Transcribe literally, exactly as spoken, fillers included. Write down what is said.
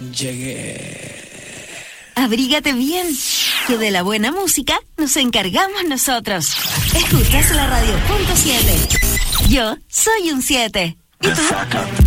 Llegué. Abrígate bien, que de la buena música nos encargamos nosotros. Escuchas la radio punto siete. Yo soy un siete. ¿Y tú?